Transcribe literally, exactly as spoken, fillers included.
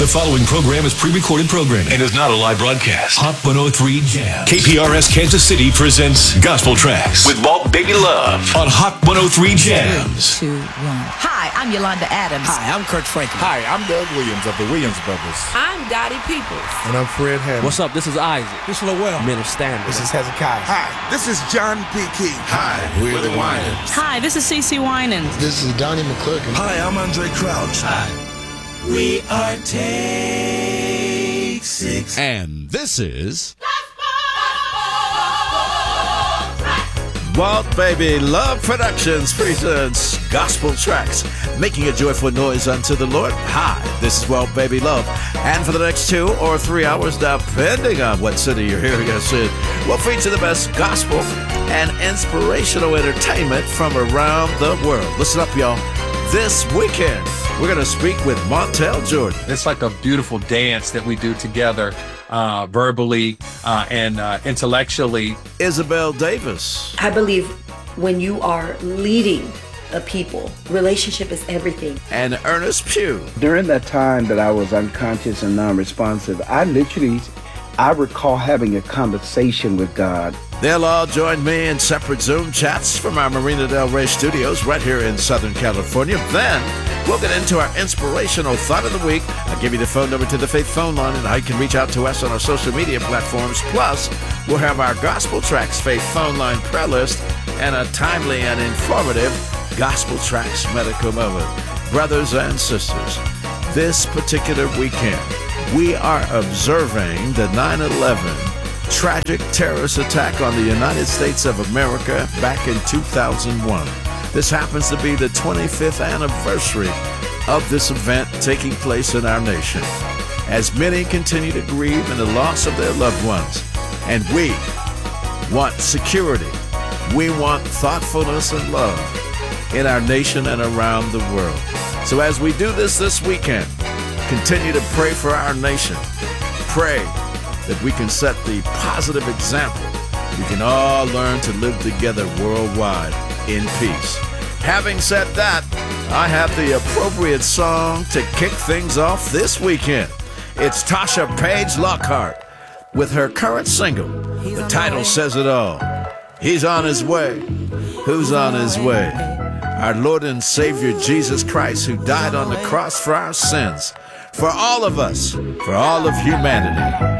The following program is pre-recorded programming and is not a live broadcast. Hot one oh three Jam. K P R S Kansas City presents Gospel Tracks with Walt Baby Love on Hot one oh three Jams. Three, two, one. Hi, I'm Yolanda Adams. Hi, I'm Kurt Franklin. Hi, I'm Doug Williams of the Williams Brothers. I'm Dottie Peoples. And I'm Fred Hammond. What's up? This is Isaac. This is Lowell. Men of Standard. This is Hezekiah. Hi, this is John P. Key. Hi, we're the Winans. Hi, this is CeCe Winans. This is Donnie McClurkin. Hi, I'm Andre Crouch. Hi, we are Take Six. And this is Walt Baby Love Productions presents Gospel Tracks, making a joyful noise unto the Lord. Hi, this is Walt Baby Love, and for the next two or three hours, depending on what city you're hearing us in, we'll feature the best gospel and inspirational entertainment from around the world. Listen up, y'all. This weekend, we're going to speak with Montel Jordan. It's like a beautiful dance that we do together, uh, verbally uh, and uh, intellectually. Isabel Davis. I believe when you are leading a people, relationship is everything. And Ernest Pugh. During that time that I was unconscious and non-responsive, I literally, I recall having a conversation with God. They'll all join me in separate Zoom chats from our Marina Del Rey studios right here in Southern California. Then we'll get into our inspirational thought of the week. I'll give you the phone number to the Faith phone line and how you can reach out to us on our social media platforms. Plus, we'll have our Gospel Tracks Faith phone line prayer list and a timely and informative Gospel Tracks medical moment. Brothers and sisters, this particular weekend, we are observing the nine eleven tragic terrorist attack on the United States of America back in two thousand one. This happens to be the twenty-fifth anniversary of this event taking place in our nation. As many continue to grieve in the loss of their loved ones, and we want security, we want thoughtfulness and love in our nation and around the world. So as we do this this weekend, continue to pray for our nation. Pray that we can set the positive example. We can all learn to live together worldwide in peace. Having said that, I have the appropriate song to kick things off this weekend. It's Tasha Page Lockhart with her current single. The title says it all. He's on his way. Who's on his way? Our Lord and Savior Jesus Christ, who died on the cross for our sins, for all of us, for all of humanity.